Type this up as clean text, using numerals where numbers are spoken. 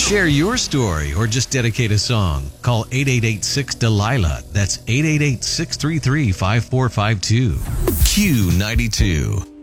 Share your story or just dedicate a song. Call 888-6-DELILAH. That's 888-633-5452. Q92.